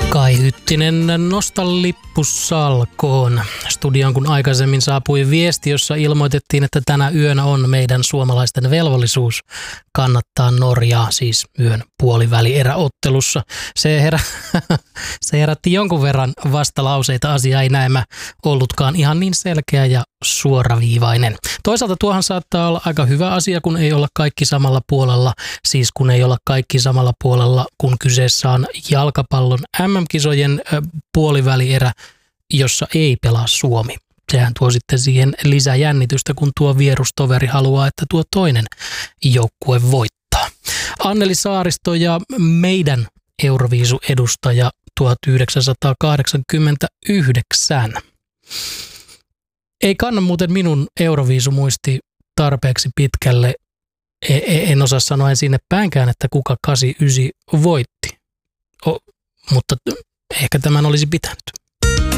Kai Hyttinen, nosta lippu salkoon. Studioon kun aikaisemmin saapui viesti, jossa ilmoitettiin, että tänä yönä on meidän suomalaisten velvollisuus kannattaa Norjaa, siis yön puolivälieräottelussa. Se herätti jonkun verran vastalauseita, asia ei näemmä ollutkaan ihan niin selkeä ja suoraviivainen. Toisaalta tuohan saattaa olla aika hyvä asia, kun ei olla kaikki samalla puolella, siis kun ei olla kaikki samalla puolella, kun kyseessä on jalkapallon MM-kisojen puolivälierä, jossa ei pelaa Suomi. Sehän tuo sitten siihen lisäjännitystä, kun tuo vierustoveri haluaa, että tuo toinen joukkue voittaa. Anneli Saaristo ja meidän Euroviisu-edustaja 1989. Ei kanna muuten minun Euroviisumuisti tarpeeksi pitkälle. En osaa sanoa en sinne päänkään, että kuka 89 voitti. Mutta ehkä tämän olisi pitänyt.